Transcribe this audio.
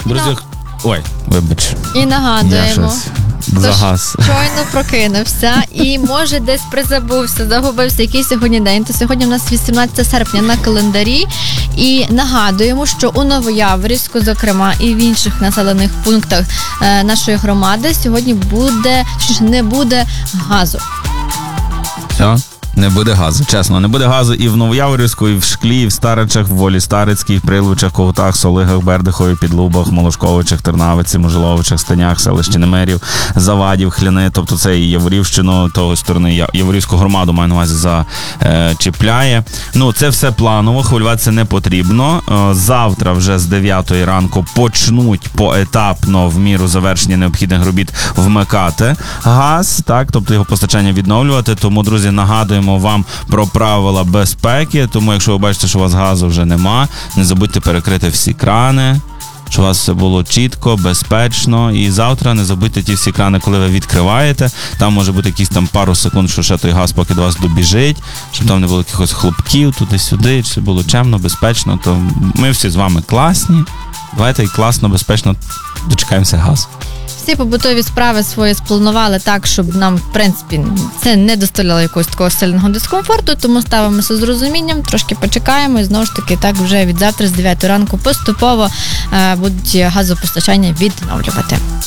Друзі, ой, вибач. І нагадуємо, За газ. Щойно прокинувся і, може, десь призабувся, загубився, який сьогодні день. То сьогодні у нас 18 серпня на календарі. І нагадуємо, що у Новояворівську, зокрема, і в інших населених пунктах нашої громади сьогодні не буде газу. Все? Не буде газу, чесно. Не буде газу і в Новояворівську, і в Шклі, і в Старичах, в Волі Старицькій, в Прилучах, Ковтах, Солигах, Бердихові, Підлубах, Молошковичах, Тернавиці, Можеловичах, Станях, селищі Немерів, Завадів, Хляни. Тобто це і Яворівщину, того сторони, Яворівську громаду, маю на увазі, зачіпляє. Ну, це все планово, хвилюватися не потрібно. Завтра вже з 9 ранку почнуть поетапно в міру завершення необхідних робіт вмикати газ, так, тобто його постачання відновлювати. Тому, друзі, нагадуємо вам про правила безпеки, тому якщо ви бачите, що у вас газу вже нема, не забудьте перекрити всі крани, щоб у вас все було чітко, безпечно. І завтра не забудьте ті всі крани, коли ви відкриваєте. Там може бути якісь там пару секунд, що ще той газ поки до вас добіжить, щоб там не було якихось хлопків туди-сюди, щоб все було чемно, безпечно. То ми всі з вами класні. Давайте і класно, безпечно дочекаємося газу. Всі побутові справи свої спланували так, щоб нам, в принципі, це не доставляло якогось такого сильного дискомфорту, тому ставимося з розумінням, трошки почекаємо і знову ж таки так вже від завтра з 9 ранку поступово будуть газопостачання відновлювати.